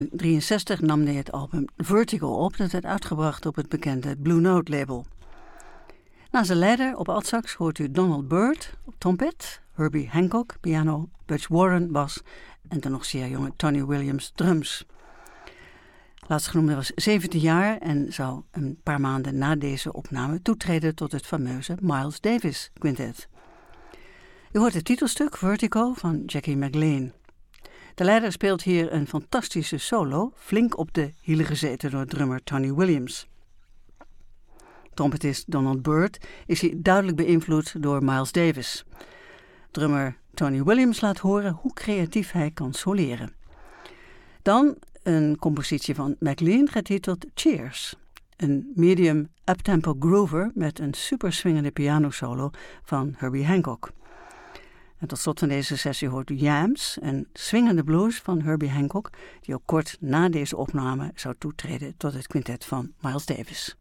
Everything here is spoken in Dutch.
1963 nam hij het album Vertigo op, dat werd uitgebracht op het bekende Blue Note label. Na zijn leider op altsax hoort u Donald Byrd op trompet, Herbie Hancock piano, Butch Warren bas en de nog zeer jonge Tony Williams drums. Laatstgenoemde was 17 jaar en zou een paar maanden na deze opname toetreden tot het fameuze Miles Davis Quintet. U hoort het titelstuk Vertigo van Jackie McLean. De leider speelt hier een fantastische solo, flink op de hielen gezeten door drummer Tony Williams. Trompetist Donald Byrd is hier duidelijk beïnvloed door Miles Davis. Drummer Tony Williams laat horen hoe creatief hij kan soleren. Dan een compositie van McLean getiteld Cheers. Een medium uptempo groover met een super swingende pianosolo van Herbie Hancock. En tot slot van deze sessie hoort u Yams, een swingende blues van Herbie Hancock, die ook kort na deze opname zou toetreden tot het quintet van Miles Davis.